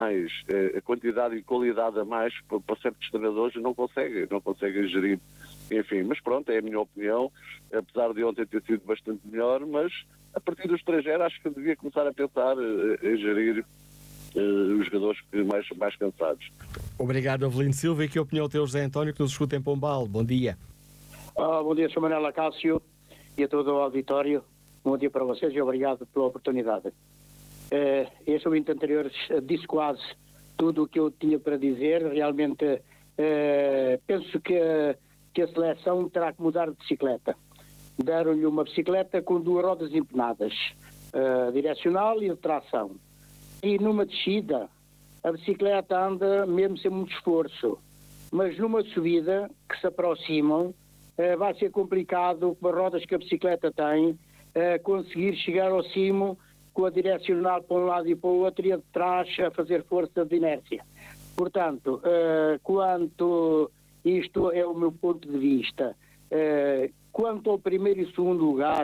mais, a quantidade e qualidade a mais para certos treinadores não conseguem gerir, enfim, mas pronto, é a minha opinião, apesar de ontem ter sido bastante melhor, mas a partir do estrangeiro acho que devia começar a pensar em gerir os jogadores mais cansados. Obrigado, Avelino Silva. E que opinião tem o José António, que nos escuta em Pombal? Bom dia. Bom dia, Sr. Manela Cássio e a todo o auditório. Bom dia para vocês e obrigado pela oportunidade. Este ouvinte anterior disse quase tudo o que eu tinha para dizer. Realmente penso que a seleção terá que mudar de bicicleta. Deram-lhe uma bicicleta com 2 rodas empenadas, direcional e de tração. E numa descida, a bicicleta anda mesmo sem muito esforço. Mas numa subida que se aproximam, vai ser complicado, com as rodas que a bicicleta tem, conseguir chegar ao cimo com a direcional para um lado e para o outro e a de trás a fazer força de inércia. Portanto, quanto isto é o meu ponto de vista, quanto ao primeiro e segundo lugar,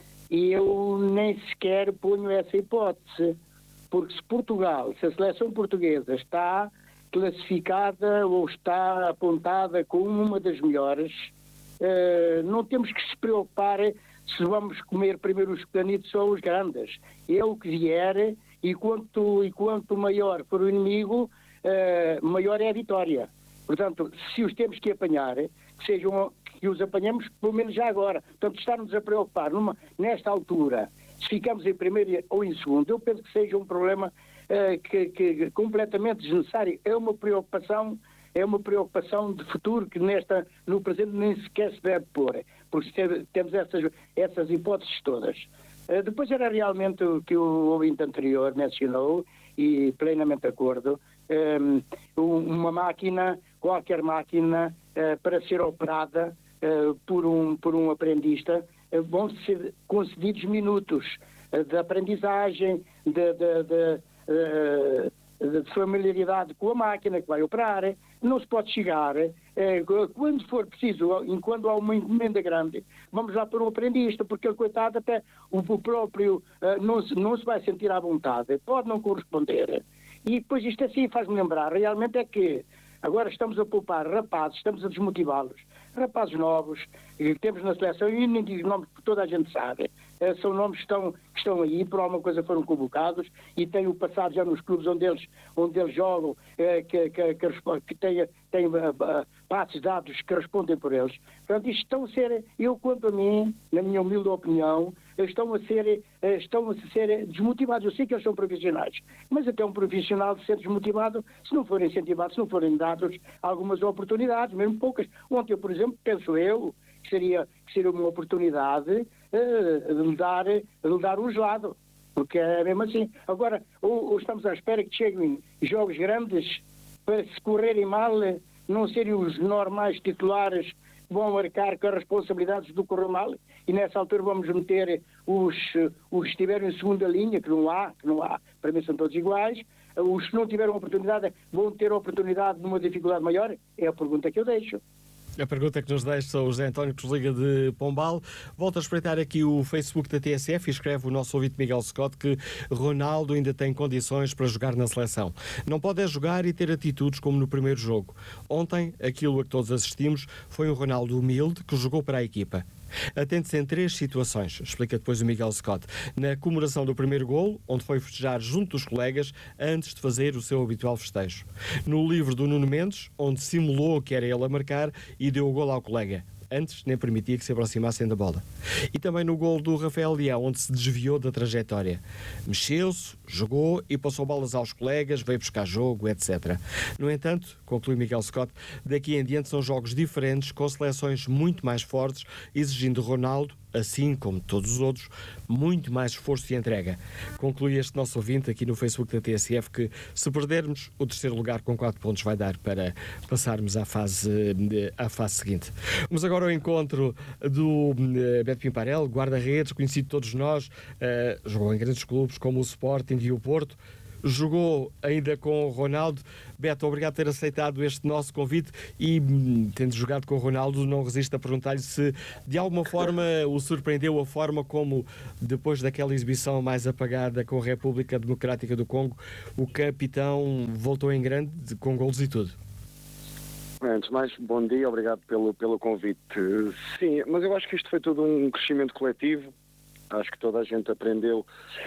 eu nem sequer ponho essa hipótese, porque se a seleção portuguesa está classificada ou está apontada como uma das melhores, não temos que se preocupar se vamos comer primeiro os pequenitos ou os grandes. É o que vier, e quanto maior for o inimigo, maior é a vitória. Portanto, se os temos que apanhar, que os apanhamos pelo menos já agora. Portanto, estarmos a preocupar nesta altura, se ficamos em primeiro ou em segundo, eu penso que seja um problema que completamente desnecessário. É uma preocupação de futuro que no presente nem sequer se deve pôr, porque temos essas hipóteses todas. Depois era realmente o que o ouvinte anterior mencionou, e plenamente de acordo, uma máquina, qualquer máquina, para ser operada por um aprendista, vão ser concedidos minutos de aprendizagem, de familiaridade com a máquina que vai operar. Não se pode chegar, quando for preciso, quando há uma encomenda grande, vamos lá para um aprendista, porque ele, coitado, até o próprio não se vai sentir à vontade, pode não corresponder. E depois isto assim faz-me lembrar, realmente é que agora estamos a poupar rapazes, estamos a desmotivá-los. Rapazes novos que temos na seleção, e nem digo nomes que toda a gente sabe, são nomes que estão aí, por alguma coisa foram convocados e têm o passado já nos clubes onde eles jogam, que têm passos dados que respondem por eles. Portanto, isto estão a ser, quanto a mim, na minha humilde opinião, estão a ser desmotivados. Eu sei que eles são profissionais, mas até um profissional de ser desmotivado se não forem incentivados, se não forem dados algumas oportunidades, mesmo poucas. Ontem, por exemplo, penso eu que seria uma oportunidade de lhe dar um gelado, porque é mesmo assim. Agora, ou estamos à espera que cheguem jogos grandes para, se correrem mal, não serem os normais titulares que vão marcar com as responsabilidades do correr mal, e nessa altura vamos meter os que estiveram em segunda linha, que não há, para mim são todos iguais. Os que não tiveram oportunidade vão ter oportunidade numa dificuldade maior? É a pergunta que eu deixo. A pergunta que nos deixa o José António, que nos liga de Pombal. Volto a espreitar aqui o Facebook da TSF e escreve o nosso ouvinte Miguel Scott que Ronaldo ainda tem condições para jogar na seleção. Não pode jogar e ter atitudes como no primeiro jogo. Ontem, aquilo a que todos assistimos foi um Ronaldo humilde que jogou para a equipa. Atende-se em 3 situações, explica depois o Miguel Scott. Na comemoração do primeiro golo, onde foi festejar junto dos colegas antes de fazer o seu habitual festejo. No livro do Nuno Mendes, onde simulou que era ele a marcar e deu o golo ao colega. Antes nem permitia que se aproximassem da bola. E também no golo do Rafael Leão, onde se desviou da trajetória. Mexeu-se, jogou e passou bolas aos colegas, veio buscar jogo, etc. No entanto, conclui Miguel Scott, daqui em diante são jogos diferentes, com seleções muito mais fortes, exigindo Ronaldo, assim como todos os outros, muito mais esforço e entrega. Conclui este nosso ouvinte aqui no Facebook da TSF que, se perdermos, o terceiro lugar com 4 pontos vai dar para passarmos à fase seguinte. Vamos agora ao encontro do Beto Pimparel, guarda-redes, conhecido de todos nós, jogou em grandes clubes como o Sporting e o Porto. jogou ainda com o Ronaldo. Beto, obrigado por ter aceitado este nosso convite e, tendo jogado com o Ronaldo, não resisto a perguntar-lhe se de alguma forma o surpreendeu a forma como, depois daquela exibição mais apagada com a República Democrática do Congo, o capitão voltou em grande, com golos e tudo. Antes de mais, bom dia, obrigado pelo convite. Sim, mas eu acho que isto foi tudo um crescimento coletivo. Acho que toda a gente aprendeu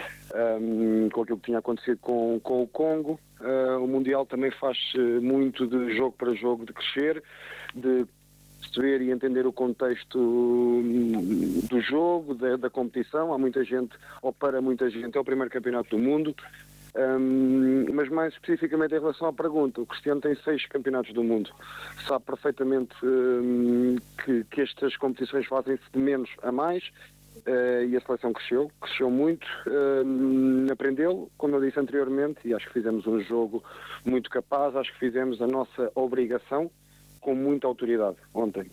com aquilo que tinha acontecido com o Congo. O Mundial também faz muito de jogo para jogo, de crescer, de perceber e entender o contexto do jogo, da competição. Há muita gente, ou para muita gente, é o primeiro campeonato do mundo. Mas mais especificamente em relação à pergunta, o Cristiano tem 6 campeonatos do mundo, sabe perfeitamente que estas competições fazem-se de menos a mais, e a seleção cresceu muito, aprendeu, como eu disse anteriormente, e acho que fizemos um jogo muito capaz, acho que fizemos a nossa obrigação com muita autoridade ontem.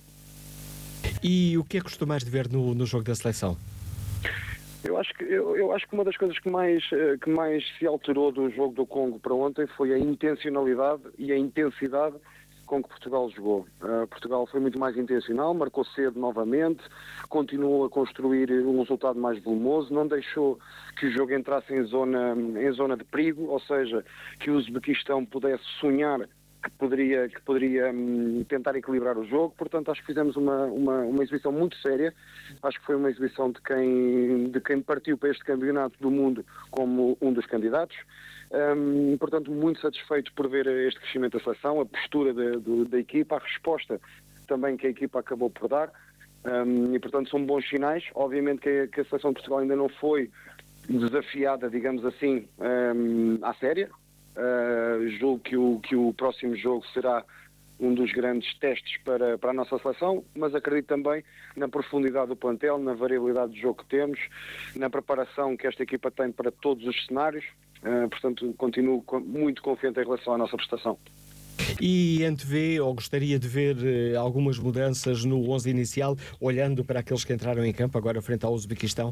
E o que é que gostou mais de ver no jogo da seleção? Eu acho que uma das coisas que mais se alterou do jogo do Congo para ontem foi a intencionalidade e a intensidade com que Portugal jogou. Portugal foi muito mais intencional, marcou cedo novamente, continuou a construir um resultado mais volumoso, não deixou que o jogo entrasse em zona de perigo, ou seja, que o Uzbequistão pudesse sonhar que poderia tentar equilibrar o jogo. Portanto, acho que fizemos uma exibição muito séria. Acho que foi uma exibição de quem partiu para este campeonato do mundo como um dos candidatos. Portanto, muito satisfeito por ver este crescimento da seleção, a postura da equipa, a resposta também que a equipa acabou por dar. E, portanto, são bons sinais. Obviamente que a seleção de Portugal ainda não foi desafiada, digamos assim, à séria. Julgo que o próximo jogo será um dos grandes testes para a nossa seleção, mas acredito também na profundidade do plantel, na variabilidade do jogo que temos, na preparação que esta equipa tem para todos os cenários. Portanto, continuo muito confiante em relação à nossa prestação. E antevê, ou gostaria de ver algumas mudanças no 11 inicial, olhando para aqueles que entraram em campo agora frente ao Uzbequistão?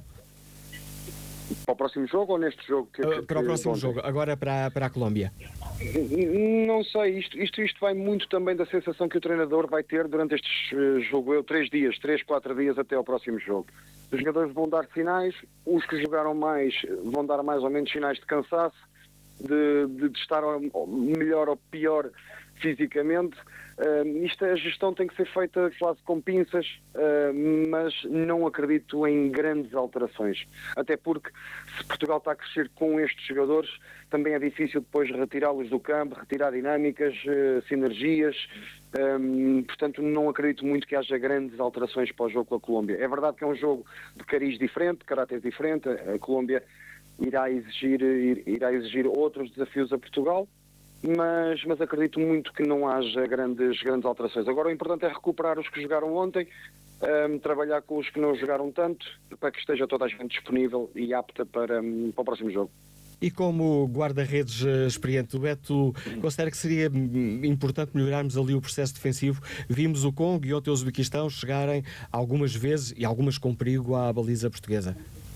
Para o próximo jogo ou neste jogo? Para o próximo jogo, agora para a Colômbia. Não sei, isto vai muito também da sensação que o treinador vai ter durante estes, 3, 4 dias até ao próximo jogo. Os jogadores vão dar sinais, os que jogaram mais vão dar mais ou menos sinais de cansaço, de estar melhor ou pior fisicamente. A gestão tem que ser feita quase com pinças, mas não acredito em grandes alterações. Até porque, se Portugal está a crescer com estes jogadores, também é difícil depois retirá-los do campo, retirar dinâmicas, sinergias. Portanto, não acredito muito que haja grandes alterações para o jogo com a Colômbia. É verdade que é um jogo de cariz diferente, de caráter diferente. A Colômbia irá exigir outros desafios a Portugal, mas acredito muito que não haja grandes alterações. Agora o importante é recuperar os que jogaram ontem, trabalhar com os que não jogaram tanto, para que esteja toda a gente disponível e apta para o próximo jogo. E como guarda-redes experiente do Beto, considera que seria importante melhorarmos ali o processo defensivo? Vimos o Congo e ontem o Uzbequistão chegarem algumas vezes, e algumas com perigo, à baliza portuguesa.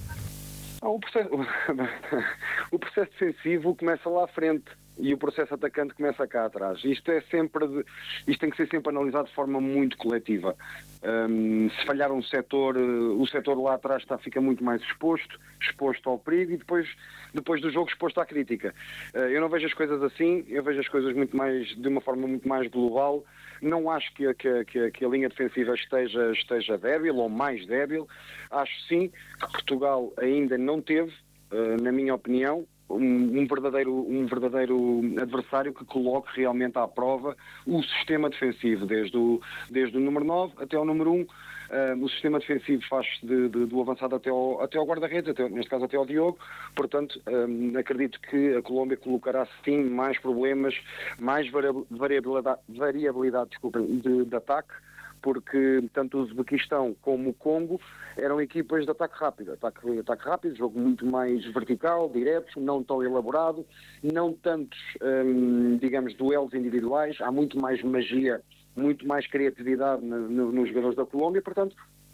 O processo defensivo começa lá à frente e o processo atacante começa cá atrás. Isto tem que ser sempre analisado de forma muito coletiva. Se falhar um setor, o setor lá atrás fica muito mais exposto ao perigo, e depois do jogo exposto à crítica. Eu não vejo as coisas assim, eu vejo as coisas de uma forma muito mais global. Não acho que a linha defensiva esteja débil ou mais débil. Acho sim que Portugal ainda não teve, na minha opinião, um verdadeiro adversário que coloque realmente à prova o sistema defensivo, desde o número 9 até o número 1. O sistema defensivo faz-se do avançado até ao guarda-redes, neste caso até ao Diogo. Portanto, acredito que a Colômbia colocará sim mais problemas, mais variabilidade de ataque, porque tanto o Uzbequistão como o Congo eram equipas de ataque rápido. Ataque rápido, jogo muito mais vertical, direto, não tão elaborado, não tantos, digamos, duelos individuais. Há muito mais magia, muito mais criatividade nos jogadores da Colômbia. Portanto,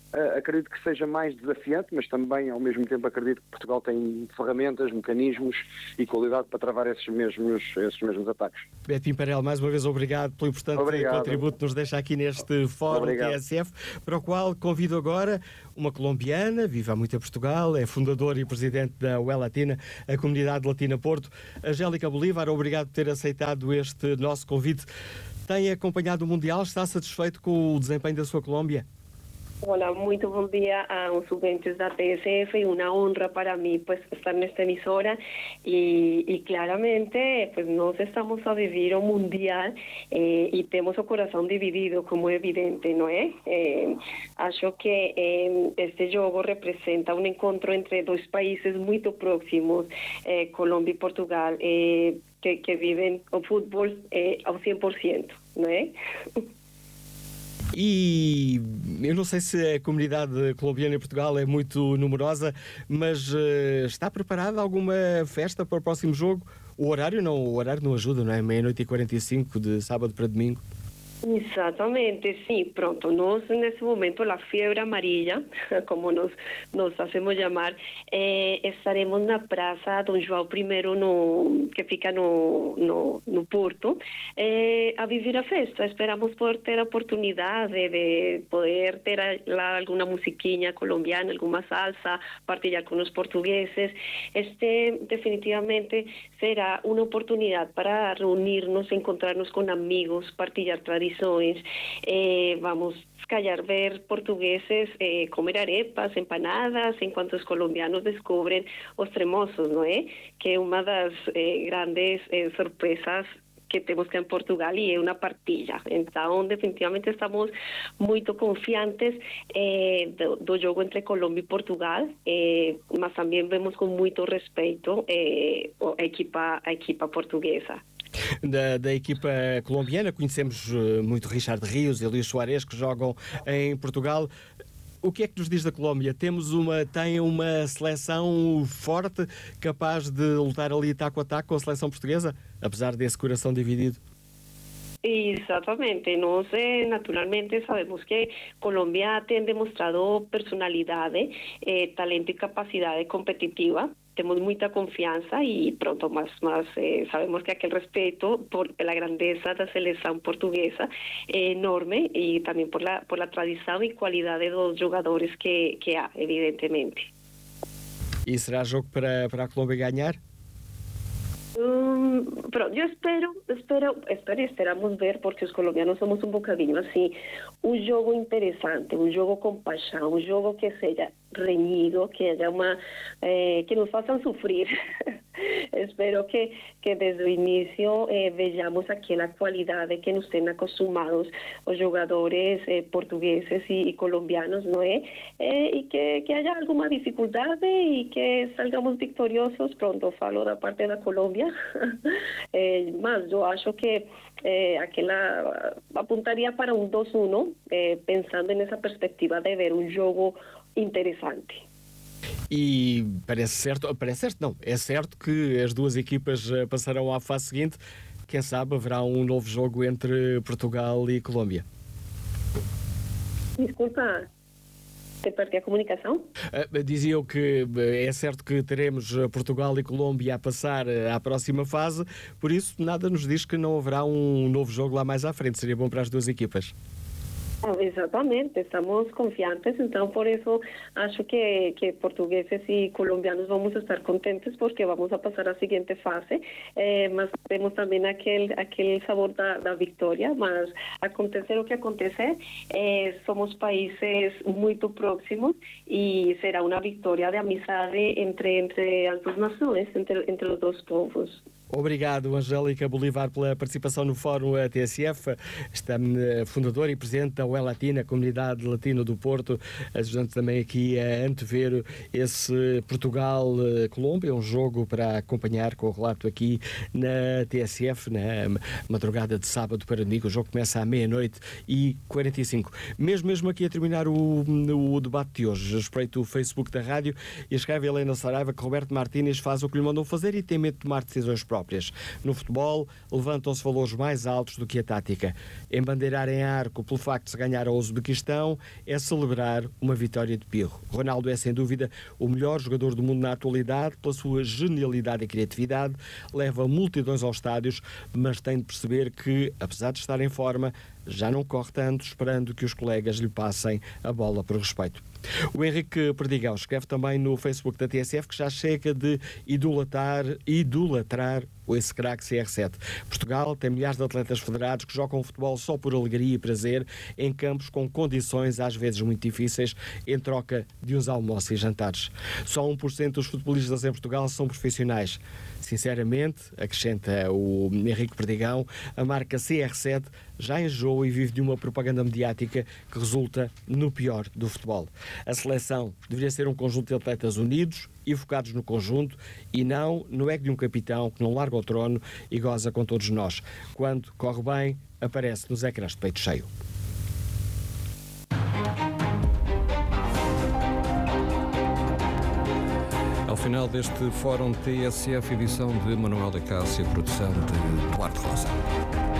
acredito que seja mais desafiante, mas também, ao mesmo tempo, acredito que Portugal tem ferramentas, mecanismos e qualidade para travar esses mesmos ataques. Beto Pimparel, mais uma vez obrigado pelo importante contributo que nos deixa aqui neste Fórum TSF, para o qual convido agora uma colombiana, vive há muito em Portugal, é fundadora e presidente da UEL Latina, a Comunidade Latina Porto, Angélica Bolívar. Obrigado por ter aceitado este nosso convite. Tem acompanhado o Mundial? Está satisfeito com o desempenho da sua Colômbia? Hola, muy buen día a los oyentes de TSF, una honra para mí pues estar en esta emisora y claramente pues nos estamos a vivir un mundial y tenemos el corazón dividido, como es evidente, ¿no es? Acho que este juego representa un encuentro entre dos países muy próximos, Colombia y Portugal, que viven el fútbol al 100%, ¿no es? E eu não sei se a comunidade colombiana em Portugal é muito numerosa, mas está preparada alguma festa para o próximo jogo? O horário não ajuda, não é? 00:45 de sábado para domingo. Exactamente, sí, pronto. Nos en ese momento la fiebre amarilla, como nos hacemos llamar, estaremos na Praça Dom João I, que fica no Porto, a vivir a festa. Esperamos poder ter a oportunidade de poder ter lá alguna musiquinha colombiana, alguma salsa, partilhar com os portugueses. Definitivamente será uma oportunidade para reunirnos, encontrarnos con amigos, partilhar tradiciones. Vamos callar, ver portugueses comer arepas, empanadas, enquanto os colombianos descubren os tremosos, ¿no es? Que é uma das grandes sorpresas que temos que en Portugal e é uma partilha. Então, definitivamente estamos muito confiantes do jogo entre Colômbia e Portugal, mas também vemos com muito respeito a equipa portuguesa. Da equipa colombiana conhecemos muito Richard Rios e Luís Soares, que jogam em Portugal. O que é que nos diz da Colômbia? Tem uma seleção forte, capaz de lutar ali taco a taco com a seleção portuguesa, apesar desse coração dividido? Exatamente, nós naturalmente sabemos que Colômbia tem demonstrado personalidade, talento e capacidade competitiva. Temos muita confiança e pronto, mas sabemos que aquele respeito pela grandeza da seleção portuguesa é enorme e também por la tradição e qualidade dos jogadores que há, evidentemente. E será jogo para a Colômbia ganhar? Pero yo esperamos ver, porque os colombianos somos un bocadinho así, un jogo interesante, un jogo con pasión, un jogo que seja reñido, que haya que nos façam sufrir. Espero que desde o inicio vejamos aquela qualidade que nos têm acostumados os jogadores portugueses e colombianos, não é? E que haya alguma dificuldade e que salgamos victoriosos. Pronto, falo da parte da Colômbia, mas eu acho que aquela apuntaria para um 2-1, pensando nessa perspectiva de ver um jogo interessante. E é certo que as duas equipas passarão à fase seguinte. Quem sabe haverá um novo jogo entre Portugal e Colômbia. Desculpa, te perdi a comunicação? Dizia eu que é certo que teremos Portugal e Colômbia a passar à próxima fase, por isso nada nos diz que não haverá um novo jogo lá mais à frente. Seria bom para as duas equipas. Exatamente, estamos confiantes, então por isso acho que portugueses e colombianos vamos estar contentes porque vamos a passar à seguinte fase, mas temos também aquele sabor da vitória, mas acontecer o que acontecer, somos países muito próximos e será uma vitória de amizade entre as duas nações, entre os dois povos. Obrigado, Angélica Bolívar, pela participação no Fórum TSF. Está fundadora e presidente da UEL Latina, Comunidade Latina do Porto, ajudando também aqui a antever esse Portugal-Colômbia, um jogo para acompanhar com o relato aqui na TSF, na madrugada de sábado para domingo. O jogo começa à 00:45. Mesmo aqui a terminar o debate de hoje, espreito o Facebook da rádio e escreve Helena Saraiva que Roberto Martínez faz o que lhe mandou fazer e tem medo de tomar decisões próprias. próprias. No futebol, levantam-se valores mais altos do que a tática. Embandeirar em arco pelo facto de se ganhar ao Uzbequistão é celebrar uma vitória de pirro. Ronaldo é, sem dúvida, o melhor jogador do mundo na atualidade, pela sua genialidade e criatividade, leva multidões aos estádios, mas tem de perceber que, apesar de estar em forma, já não corre tanto, esperando que os colegas lhe passem a bola por respeito. O Henrique Perdigão escreve também no Facebook da TSF que já chega de idolatrar esse craque CR7. Portugal tem milhares de atletas federados que jogam futebol só por alegria e prazer em campos com condições às vezes muito difíceis, em troca de uns almoços e jantares. Só 1% dos futebolistas em Portugal são profissionais. Sinceramente, acrescenta o Henrique Perdigão, a marca CR7 já enjoa e vive de uma propaganda mediática que resulta no pior do futebol. A seleção deveria ser um conjunto de atletas unidos e focados no conjunto e não no ego de um capitão que não larga o trono e goza com todos nós. Quando corre bem, aparece nos ecrãs de peito cheio. Ao final deste Fórum TSF, edição de Manuel da Cássio, produção de Duarte Rosa.